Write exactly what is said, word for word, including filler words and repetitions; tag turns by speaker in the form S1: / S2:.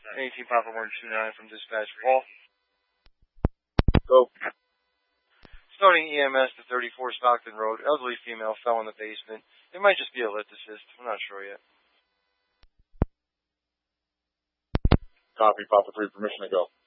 S1: eighteen Papa one two nine from dispatch. Paul.
S2: Go.
S1: Starting E M S to thirty-four Stockton Road. Elderly female fell in the basement. It might just be a lift assist. I'm not sure yet.
S2: Copy, Papa three, permission to go.